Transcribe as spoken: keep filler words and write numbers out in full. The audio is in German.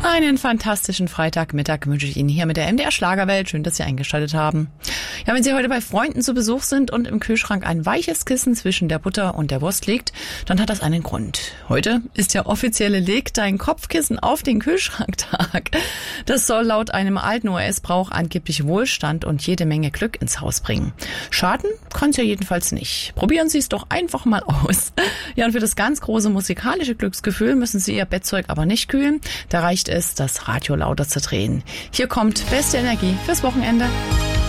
Einen fantastischen Freitagmittag wünsche ich Ihnen hier mit der M D R Schlagerwelt. Schön, dass Sie eingeschaltet haben. Ja, wenn Sie heute bei Freunden zu Besuch sind und im Kühlschrank ein weiches Kissen zwischen der Butter und der Wurst liegt, dann hat das einen Grund. Heute ist der offizielle Leg dein Kopfkissen auf den Kühlschranktag. Das soll laut einem alten U S-Brauch angeblich Wohlstand und jede Menge Glück ins Haus bringen. Schaden kann es ja jedenfalls nicht. Probieren Sie es doch einfach mal aus. Ja, und für das ganz große musikalische Glücksgefühl müssen Sie Ihr Bettzeug aber nicht kühlen. Da reicht es, das Radio lauter zu drehen. Hier kommt beste Energie fürs Wochenende.